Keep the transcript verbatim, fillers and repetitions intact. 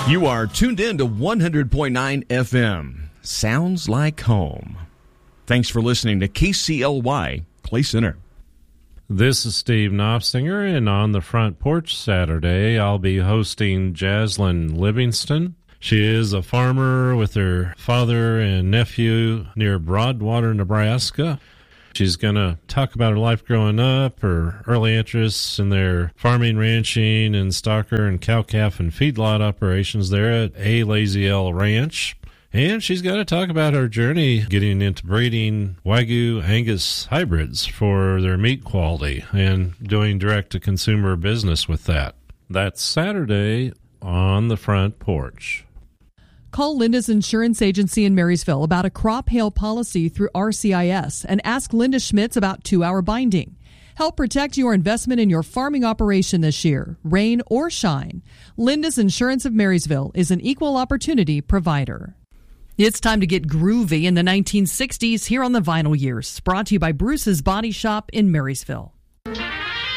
You are tuned in to one hundred point nine F M. Sounds like home. Thanks for listening to K C L Y, Clay Center. This is Steve Knopfsinger, and on the Front Porch Saturday, I'll be hosting Jaslyn Livingston. She is a farmer with her father and nephew near Broadwater, Nebraska. She's going to talk about her life growing up, her early interests in their farming, ranching, and stocker and cow-calf and feedlot operations there at A Lazy L Ranch. And she's got to talk about her journey getting into breeding Wagyu Angus hybrids for their meat quality and doing direct-to-consumer business with that. That's Saturday on the Front Porch. Call Linda's Insurance Agency in Marysville about a crop hail policy through R C I S and ask Linda Schmitz about two-hour binding. Help protect your investment in your farming operation this year, rain or shine. Linda's Insurance of Marysville is an equal opportunity provider. It's time to get groovy in the nineteen sixties here on the Vinyl Years, brought to you by Bruce's Body Shop in Marysville.